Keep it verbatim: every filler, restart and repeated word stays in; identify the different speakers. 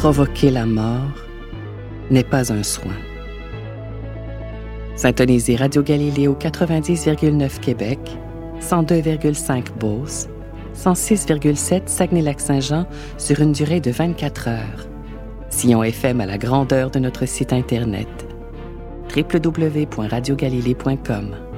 Speaker 1: provoquer la mort n'est pas un soin. Syntonisez Radio Galiléo quatre-vingt-dix virgule neuf Québec, cent deux virgule cinq Beauce, cent six virgule sept Saguenay-Lac-Saint-Jean sur une durée de vingt-quatre heures. Sillon F M à la grandeur de notre site Internet. w w w point radio galilée point com